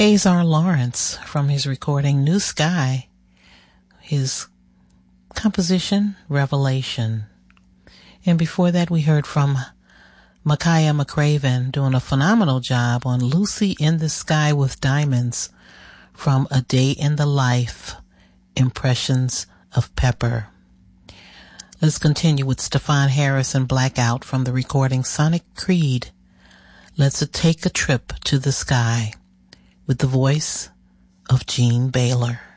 Azar Lawrence from his recording New Sky, his composition Revelation. And before that we heard from Makaya McCraven doing a phenomenal job on Lucy in the Sky with Diamonds from A Day in the Life, Impressions of Pepper. Let's continue with Stefan Harris and Blackout from the recording Sonic Creed. Let's take a trip to the sky with the voice of Gene Baylor.